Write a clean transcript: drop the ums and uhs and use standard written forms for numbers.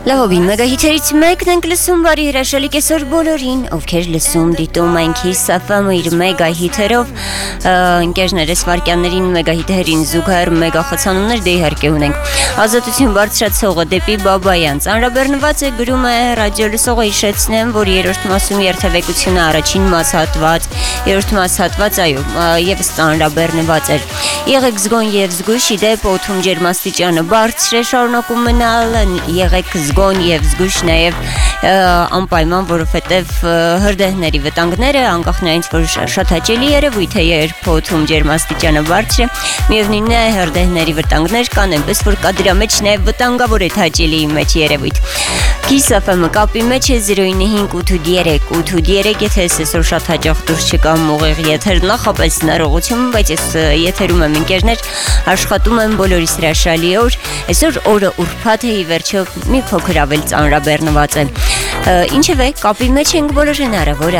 Լավագույն մեգահիթերից մեկն ենք լսում բարի հրաշալի կեսօր բոլորին, ովքեր լսում դիտում են Kiss FM-ը իր մեգահիթերով, ընկերներս վարքյաններին մեգահիթերին զուգահեռ մեգախցանումներ դե իհարկե ունենք։ Ազատություն բարձրացողը դեպի Բաբայան ծանրաբեռնված է, գրում է ռադիո լսողը, հիշեցնեմ, որ երրորդ մասում երթևեկությունը առաջին մասհատված, երրորդ մասհատված, այո, եւս ծանրաբեռնված էր։ Եղեք զգոն եւ զգույշ, իդեպ օդում ջերմաստիճանը բարձր է շարունակում մնալ, եղեք զգոն եւ զգույշ նաեւ անպայման, որովհետեւ հրդեհների վտանգները անկախ նրանից, որ շատ հաճելի երևույթ է, երբ օդում ջերմաստիճանը բարձր է, միևնույնն է հրդեհների վտանգներ կան, այնպես որ կա դրա մեջ նաեւ վտանգավոր է հաճելի մեջ երևույթ։ Kiss FM-ը կապի մեջ է 095-883-883, եթե այսօր շատ հաճախ դուրս չկամ ուղիղ եթեր, նախապես հնարողություն, բայց ես եթերում եմ ընկերներ, աշխատում եմ բոլորիս հրաշալի օր, այսօր օրը ուրբաթ է, ի վերջո մի փոքր ավել ծանրաբեռնված է։ Ինչևէ, կապի մեջ ենք բոլոր հնարավոր